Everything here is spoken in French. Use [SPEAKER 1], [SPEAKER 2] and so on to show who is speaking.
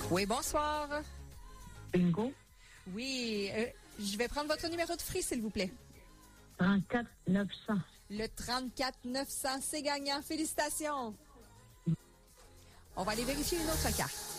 [SPEAKER 1] Oui, bonsoir.
[SPEAKER 2] Bingo.
[SPEAKER 1] Oui, je vais prendre votre numéro de free, s'il vous plaît.
[SPEAKER 2] 34 900.
[SPEAKER 1] Le 34 900, c'est gagnant. Félicitations. On va aller vérifier une autre carte.